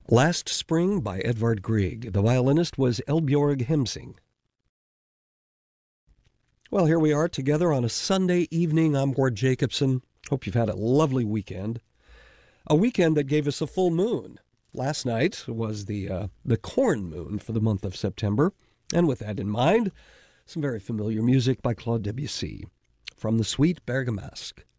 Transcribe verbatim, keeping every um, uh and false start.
Last Spring by Edvard Grieg. The violinist was Elbjorg Hemsing. Well, here we are together on a Sunday evening. I'm Ward Jacobson. Hope you've had a lovely weekend. A weekend that gave us a full moon. Last night was the uh, the corn moon for the month of September. And with that in mind, some very familiar music by Claude Debussy from the Suite Bergamasque.